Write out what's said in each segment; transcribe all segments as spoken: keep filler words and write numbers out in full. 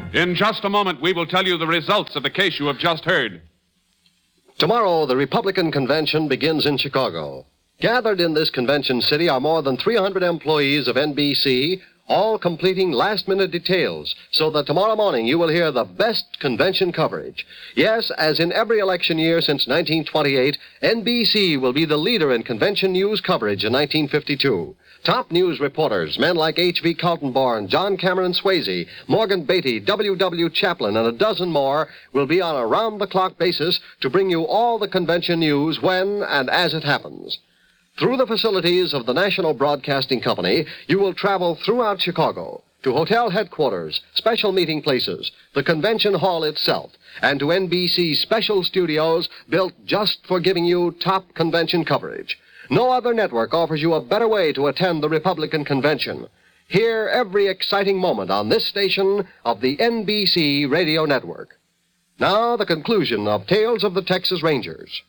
In just a moment, we will tell you the results of the case you have just heard. Tomorrow, the Republican convention begins in Chicago. Gathered in this convention city are more than three hundred employees of N B C, all completing last-minute details, so that tomorrow morning you will hear the best convention coverage. Yes, as in every election year since nineteen twenty-eight, N B C will be the leader in convention news coverage in nineteen fifty-two. Top news reporters, men like H V Kaltenborn, John Cameron Swayze, Morgan Beatty, W W Chaplin, and a dozen more will be on a round-the-clock basis to bring you all the convention news when and as it happens. Through the facilities of the National Broadcasting Company, you will travel throughout Chicago to hotel headquarters, special meeting places, the convention hall itself, and to N B C's special studios built just for giving you top convention coverage. No other network offers you a better way to attend the Republican convention. Hear every exciting moment on this station of the N B C radio network. Now, the conclusion of Tales of the Texas Rangers.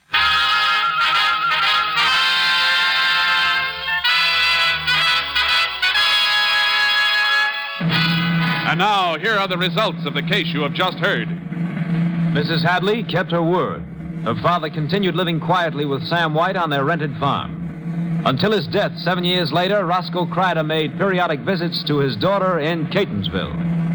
And now, here are the results of the case you have just heard. Missus Hadley kept her word. Her father continued living quietly with Sam White on their rented farm. Until his death seven years later, Roscoe Crider made periodic visits to his daughter in Catonsville.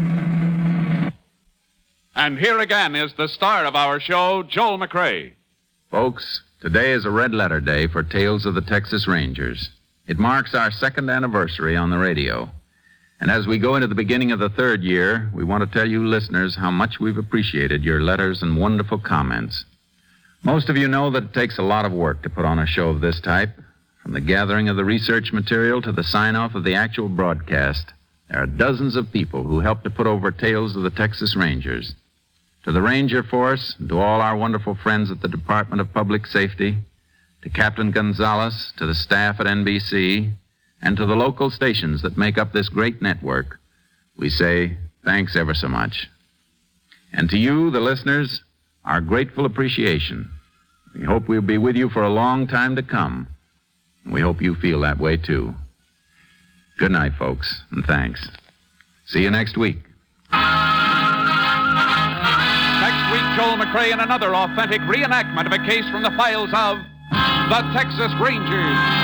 And here again is the star of our show, Joel McRae. Folks, today is a red letter day for Tales of the Texas Rangers. It marks our second anniversary on the radio. And as we go into the beginning of the third year, we want to tell you listeners how much we've appreciated your letters and wonderful comments. Most of you know that it takes a lot of work to put on a show of this type. From the gathering of the research material to the sign-off of the actual broadcast, there are dozens of people who help to put over Tales of the Texas Rangers. To the Ranger Force, and to all our wonderful friends at the Department of Public Safety, to Captain Gonzalez, to the staff at N B C, and to the local stations that make up this great network, we say thanks ever so much. And to you, the listeners, our grateful appreciation. We hope we'll be with you for a long time to come. We hope you feel that way, too. Good night, folks, and thanks. See you next week. Next week, Joel McRae in another authentic reenactment of a case from the files of the Texas Rangers.